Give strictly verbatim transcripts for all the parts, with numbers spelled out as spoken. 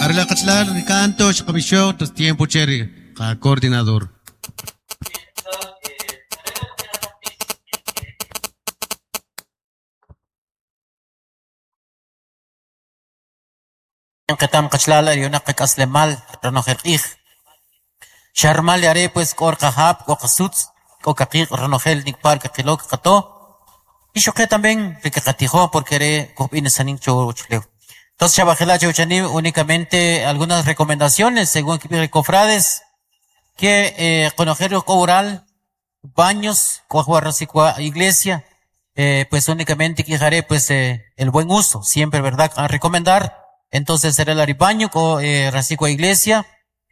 Arla Kachlar, Ricanto, Shakabisho, tos tiempo cherry, ka coordinador. Katam Kachlala, Yonak Aslemal, Ranohel Sharmal Yare, pues Kor Kahap, Kokasuts, Kokakir, Ranohel, Nikpar, Kakilok, Kato. Y choqué también, que Katijo, porque era Kopinasanin Chuleo. Entonces, Chabajela Chauchani, únicamente algunas recomendaciones, según que cofrades, que eh, conocer oral, baños, coajuarrasicua iglesia, eh, pues únicamente quijaré pues eh, el buen uso, siempre, ¿verdad? A recomendar. Entonces será el baño, co eh, racicua iglesia,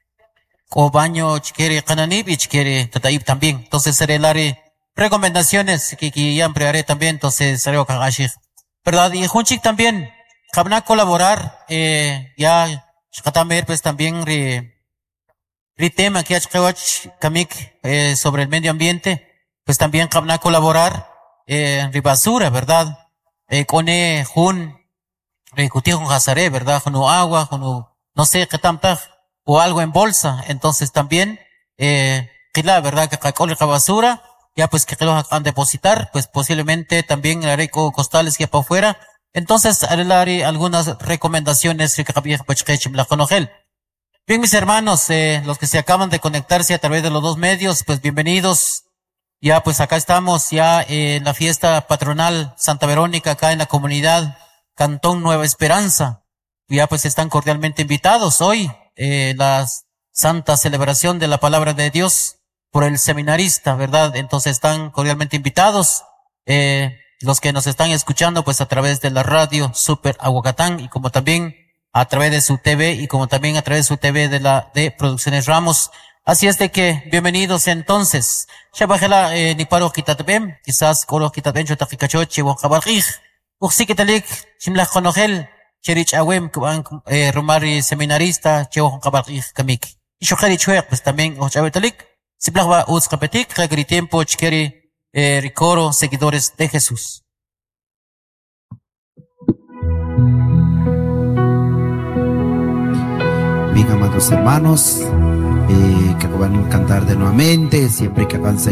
o baño chiquere cananib y chiquere tataib también. Entonces será el área recomendaciones que, que ya emplearé también, entonces será kagashi, ¿verdad? Y junchik también, cabna colaborar, eh, ya, shkatamer pues también re, re tema que hachkawach kamik, eh, sobre el medio ambiente, pues también cabna colaborar, eh, re basura, ¿verdad? Eh, cone, jun, re cutie con jazaré, ¿verdad? Con agua, con, no sé, qué tanta, o algo en bolsa, entonces también, eh, que la verdad que cacole la basura, ya pues que los van a depositar, pues posiblemente también haré costales que para afuera. Entonces haré algunas recomendaciones que la conogel. Bien, mis hermanos, eh, los que se acaban de conectarse a través de los dos medios, pues bienvenidos. Ya pues acá estamos ya eh, en la fiesta patronal Santa Verónica, acá en la comunidad Cantón Nueva Esperanza. Ya pues están cordialmente invitados hoy, eh, la santa celebración de la palabra de Dios por el seminarista, ¿verdad? Entonces están cordialmente invitados, eh, los que nos están escuchando pues a través de la radio Super Aguacatán y como también a través de su T V y como también a través de su T V de la, de Producciones Ramos. Así es de que, bienvenidos entonces. Shabajela, eh, ni paro kitatbem, quizás koro kitatbem chotakikachochi, wajabarjij, uxikitalik, shimlach konogel, cherich awem, kuban, eh, rumari seminarista, chewo kabarjij kamik. Y shojeri chuek, pues también, ochabetalik, Siplahwa Uzcapetic, Regri Tiempo, Chkeri, eh, Ricoro, seguidores de Jesús. Bien, amados hermanos, eh, que puedan cantar de nuevamente, siempre que avance